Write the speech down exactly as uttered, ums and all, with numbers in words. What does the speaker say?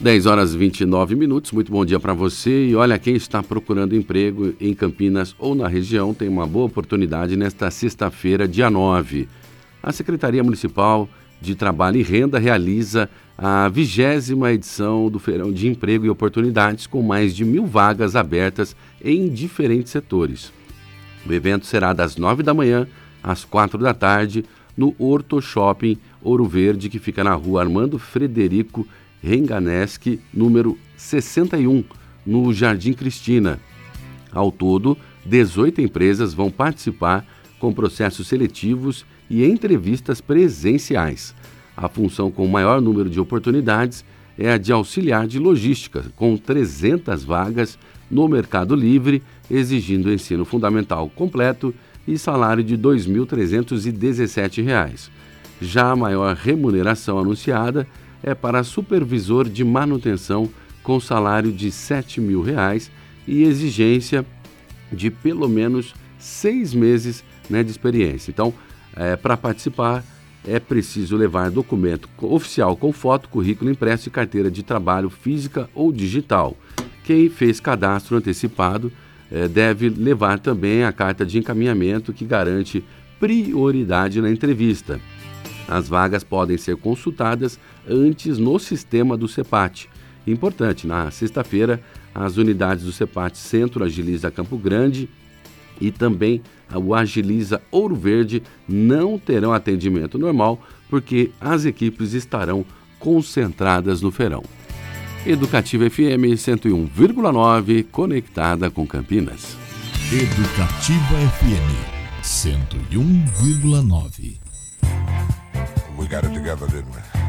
dez horas e vinte e nove minutos, muito bom dia para você. E olha, quem está procurando emprego em Campinas ou na região tem uma boa oportunidade nesta sexta-feira, dia nove. A Secretaria Municipal de Trabalho e Renda realiza a vigésima edição do Feirão de Emprego e Oportunidades, com mais de mil vagas abertas em diferentes setores. O evento será das nove da manhã às quatro da tarde no Horto Shopping Ouro Verde, que fica na rua Armando Frederico Renganeschi, número sessenta e um, no Jardim Cristina. Ao todo, dezoito empresas vão participar com processos seletivos e entrevistas presenciais. A função com maior número de oportunidades é a de auxiliar de logística, com trezentas vagas no Mercado Livre, exigindo ensino fundamental completo e salário de dois mil trezentos e dezessete reais. Já a maior remuneração anunciada é para supervisor de manutenção, com salário de sete mil reais e exigência de pelo menos seis meses, né, de experiência. Então, é, para participar, é preciso levar documento oficial com foto, currículo impresso e carteira de trabalho física ou digital. Quem fez cadastro antecipado é, deve levar também a carta de encaminhamento, que garante prioridade na entrevista. As vagas podem ser consultadas antes no sistema do CEPAT. Importante, na sexta-feira, as unidades do CEPAT Centro, Agiliza Campo Grande e também o Agiliza Ouro Verde não terão atendimento normal, porque as equipes estarão concentradas no feirão. Educativa F M cento e um vírgula nove, conectada com Campinas. Educativa F M cento e um vírgula nove. We got it together, didn't we?